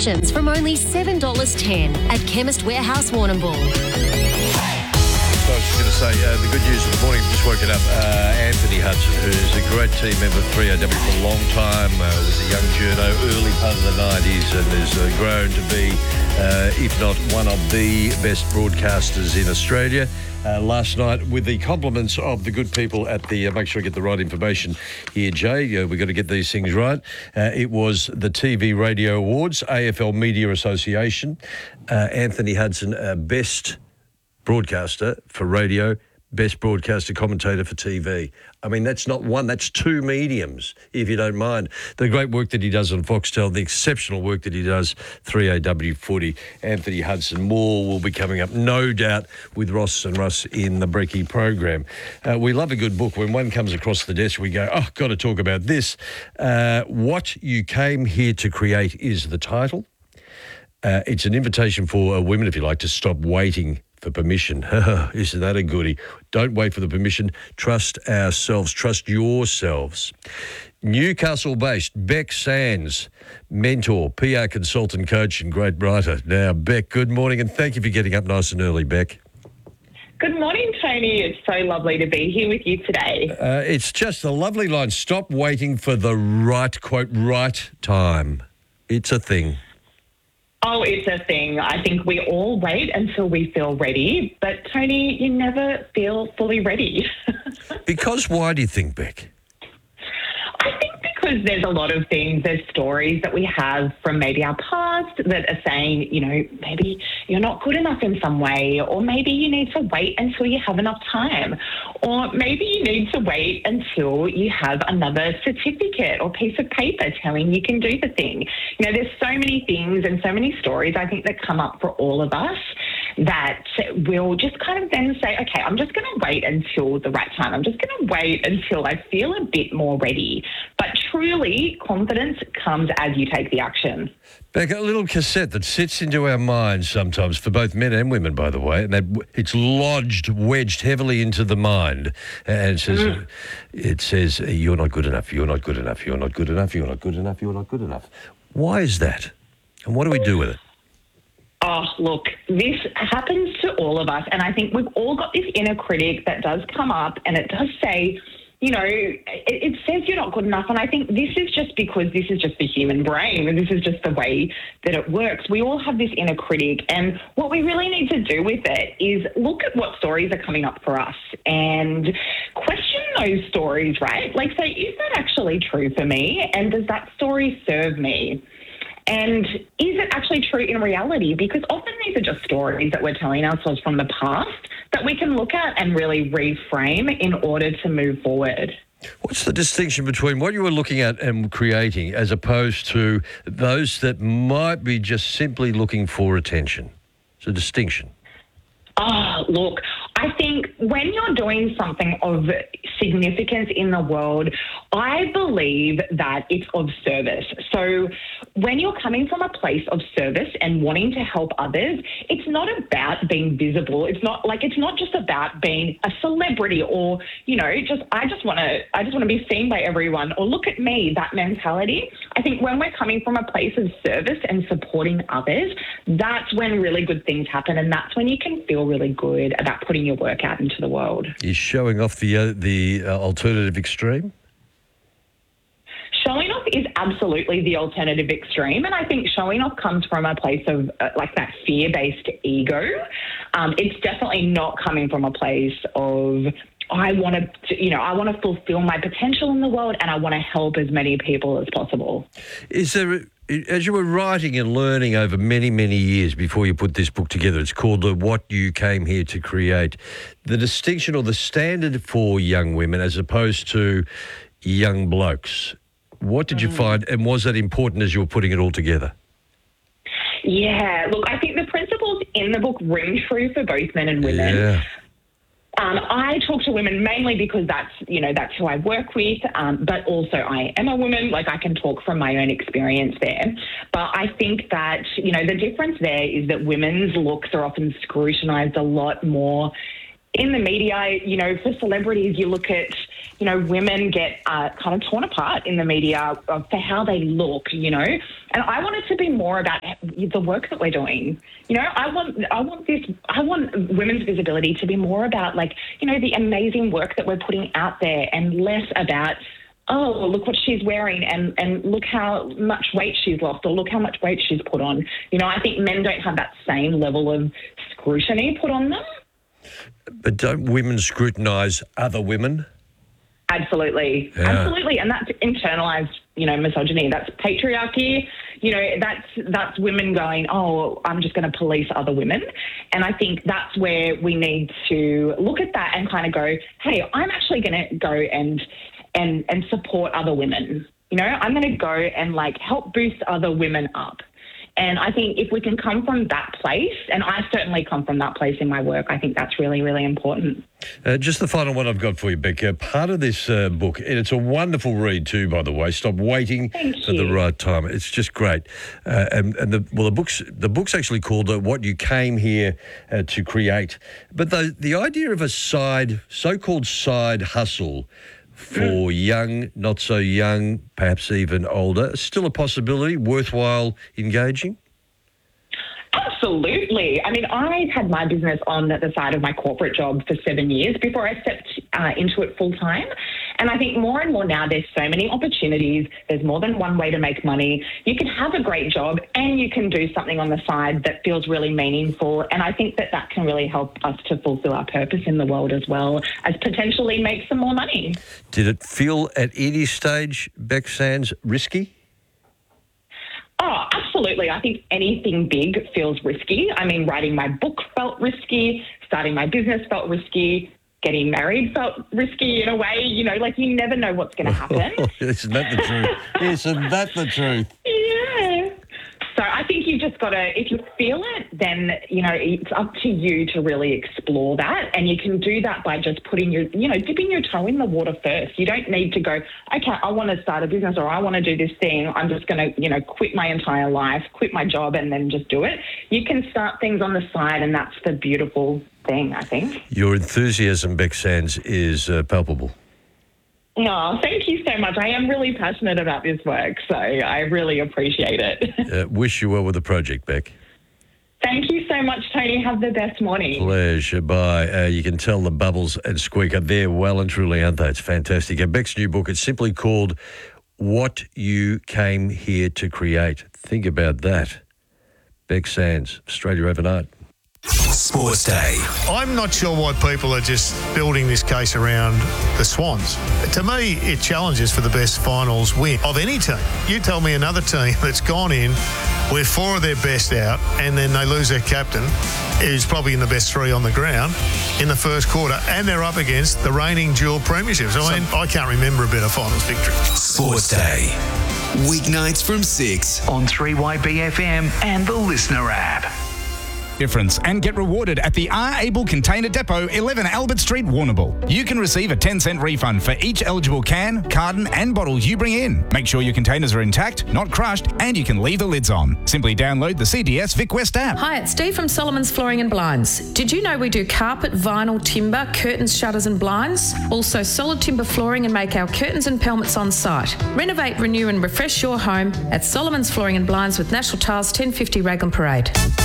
options from only $7.10 at Chemist Warehouse Warrnambool. I was just going to say, the good news of the morning, I've just woken up, Anthony Hudson, who's a great team member of 3AW for a long time, was a young journo, early part of the 90s, and has grown to be, if not one of the best broadcasters in Australia. Last night, with the compliments of the good people at the, make sure I get the right information here, Jay, we've got to get these things right. It was the TV Radio Awards, AFL Media Association. Anthony Hudson, best broadcaster for radio, best broadcaster commentator for TV. I mean, that's not one, that's two mediums, if you don't mind. The great work that he does on Foxtel, the exceptional work that he does, 3AW footy. Anthony Hudson, more will be coming up, no doubt, with Ross and Russ in the Brecky program. We love a good book. When one comes across the desk, we go, oh, got to talk about this. What You Came Here to Create is the title. It's an invitation for women, if you like, to stop waiting for permission. Isn't that a goodie? Don't wait for the permission. Trust ourselves. Trust yourselves. Newcastle-based Beck Sands, mentor, PR consultant, coach and great writer. Now, Beck, good morning and thank you for getting up nice and early, Beck. Good morning, Tony. It's so lovely to be here with you today. It's just a lovely line. Stop waiting for the right, quote, right time. It's a thing. Oh, it's a thing. I think we all wait until we feel ready, but Tony, you never feel fully ready. Because why do you think, Beck? I think because there's a lot of things, there's stories that we have from maybe our past that are saying, you know, maybe you're not good enough in some way, or maybe you need to wait until you have enough time, or maybe you need to wait until you have another certificate or piece of paper telling you can do the thing. You know, there's so many things and so many stories, I think, that come up for all of us that will just kind of then say, okay, I'm just going to wait until the right time. I'm just going to wait until I feel a bit more ready. But truly, confidence comes as you take the action. Beck, a little cassette that sits into our minds sometimes, for both men and women, by the way, and it's lodged, wedged heavily into the mind, and it says, you're not good enough, you're not good enough, you're not good enough, you're not good enough, you're not good enough. Why is that? And what do we do with it? Oh, look, this happens to all of us, and I think we've all got this inner critic that does come up, and it does say, you know, it says you're not good enough, and I think this is just because this is just the human brain, and this is just the way that it works. We all have this inner critic, and what we really need to do with it is look at what stories are coming up for us and question those stories, right? Like, say, is that actually true for me, and does that story serve me? And is it actually true in reality? Because often these are just stories that we're telling ourselves from the past that we can look at and really reframe in order to move forward. What's the distinction between what you were looking at and creating as opposed to those that might be just simply looking for attention? It's a distinction. Oh, look, I think when you're doing something of significance in the world, I believe that it's of service. So when you're coming from a place of service and wanting to help others, it's not about being visible. It's not just about being a celebrity or, you know, I just want to be seen by everyone, or look at me, that mentality. I think when we're coming from a place of service and supporting others, that's when really good things happen, and that's when you can feel really good about putting your work out into the world. You're showing off the alternative extreme? Showing off is absolutely the alternative extreme, and I think showing off comes from a place of like that fear-based ego. It's definitely not coming from a place of I want to fulfill my potential in the world, and I want to help as many people as possible. Is there, as you were writing and learning over many, many years before you put this book together, it's called What You Came Here to Create, the distinction or the standard for young women as opposed to young blokes? What did you find, and was that important as you were putting it all together? Yeah, look, I think the principles in the book ring true for both men and women. Yeah. I talk to women mainly because that's who I work with, but also I am a woman, like I can talk from my own experience there. But I think that, the difference there is that women's looks are often scrutinised a lot more in the media, you know, for celebrities, you look at, you know, women get kind of torn apart in the media for how they look, you know. And I want it to be more about the work that we're doing. You know, I want women's visibility to be more about, like, you know, the amazing work that we're putting out there, and less about, oh, look what she's wearing, and look how much weight she's lost, or look how much weight she's put on. You know, I think men don't have that same level of scrutiny put on them. But don't women scrutinise other women? Absolutely. Yeah. Absolutely. And that's internalised, you know, misogyny. That's patriarchy. You know, that's women going, oh, I'm just going to police other women. And I think that's where we need to look at that and kind of go, hey, I'm actually going to go and support other women. You know, I'm going to go and, like, help boost other women up. And I think if we can come from that place, and I certainly come from that place in my work, I think that's really, really important. Just the final one I've got for you, Beck. Part of this book, and it's a wonderful read too, by the way. Stop waiting for the right time. It's just great. The book's actually called "What You Came Here to Create." But the idea of a so-called side hustle for young, not so young, perhaps even older, still a possibility, worthwhile engaging? Absolutely. I mean, I had my business on the side of my corporate job for 7 years before I stepped into it full time. And I think more and more now, there's so many opportunities. There's more than one way to make money. You can have a great job and you can do something on the side that feels really meaningful. And I think that can really help us to fulfill our purpose in the world, as well as potentially make some more money. Did it feel at any stage, Beck Sands, risky? Oh, absolutely. I think anything big feels risky. I mean, writing my book felt risky. Starting my business felt risky. Getting married felt risky in a way. You know, like, you never know what's going to happen. Isn't that the truth? Isn't that the truth? Yeah. So I think you've just got to, if you feel it, then, you know, it's up to you to really explore that. And you can do that by just dipping your toe in the water first. You don't need to go, okay, I want to start a business, or I want to do this thing. I'm just going to, you know, quit my entire life, quit my job, and then just do it. You can start things on the side, and that's the beautiful thing, I think. Your enthusiasm, Beck Sands, is palpable. Oh, thank you so much. I am really passionate about this work, so I really appreciate it. Wish you well with the project, Beck. Thank you so much, Tony. Have the best morning. Pleasure. Bye. You can tell the bubbles and squeak are there well and truly, aren't they? It's fantastic. Beck's new book, it's simply called What You Came Here to Create. Think about that. Beck Sands, Australia Overnight. Sports Day. I'm not sure why people are just building this case around the Swans. To me, it challenges for the best finals win of any team. You tell me another team that's gone in with four of their best out, and then they lose their captain, who's probably in the best three on the ground, in the first quarter, and they're up against the reigning dual premierships. I mean, I can't remember a better finals victory. Sports Day. Weeknights from 6 on 3YBFM and the Listener app. Difference and get rewarded at the R. Able Container Depot, 11 Albert Street, Warrnambool. You can receive a 10-cent refund for each eligible can, carton and bottle you bring in. Make sure your containers are intact, not crushed, and you can leave the lids on. Simply download the CDS Vic West app. Hi, it's Steve from Solomon's Flooring and Blinds. Did you know we do carpet, vinyl, timber, curtains, shutters and blinds? Also solid timber flooring, and make our curtains and pelmets on site. Renovate, renew and refresh your home at Solomon's Flooring and Blinds with National Tiles 1050 Raglan Parade.